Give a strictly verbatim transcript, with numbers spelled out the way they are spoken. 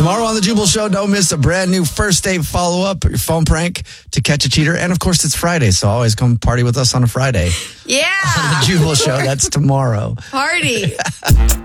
Tomorrow on The Jubal Show, don't miss a brand new first date follow-up, your phone prank to catch a cheater. And, of course, it's Friday, so always come party with us on a Friday. Yeah. On The Jubal Show, that's tomorrow. Party.